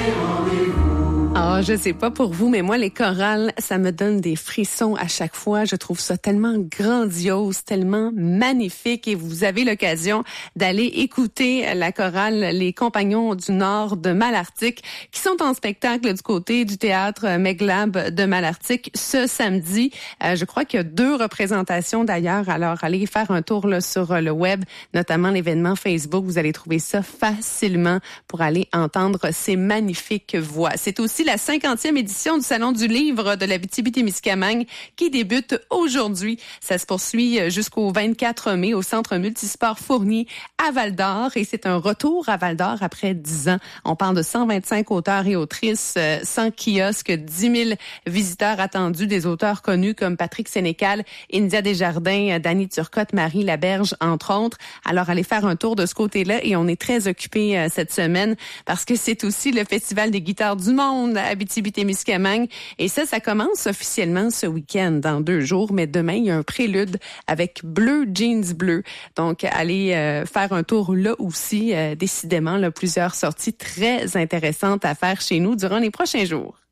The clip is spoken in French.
Ah, je sais pas pour vous, mais moi, les chorales, ça me donne des frissons à chaque fois. Je trouve ça tellement grandiose, tellement magnifique. Et vous avez l'occasion d'aller écouter la chorale Les Compagnons du Nord de Malartic, qui sont en spectacle du côté du théâtre Meglab de Malartic ce samedi. Je crois qu'il y a 2 représentations d'ailleurs. Alors, allez faire un tour là, sur le web, notamment l'événement Facebook. Vous allez trouver ça facilement pour aller entendre ces magnifiques voix. C'est aussi la 50e édition du Salon du Livre de l'Abitibi-Témiscamingue qui débute aujourd'hui. Ça se poursuit jusqu'au 24 mai au Centre Multisport Fournier à Val-d'Or et c'est un retour à Val-d'Or après 10 ans. On parle de 125 auteurs et autrices, 100 kiosques, 10 000 visiteurs attendus, des auteurs connus comme Patrick Sénécal, India Desjardins, Dany Turcotte, Marie Laberge, entre autres. Alors, allez faire un tour de ce côté-là et on est très occupés cette semaine parce que c'est aussi le Festival des guitares du monde à Abitibi-Témiscamingue. Et ça commence officiellement ce week-end, dans 2 jours. Mais demain, il y a un prélude avec Bleu Jeans Bleu. Donc, allez faire un tour là aussi. Décidément, là, plusieurs sorties très intéressantes à faire chez nous durant les prochains jours.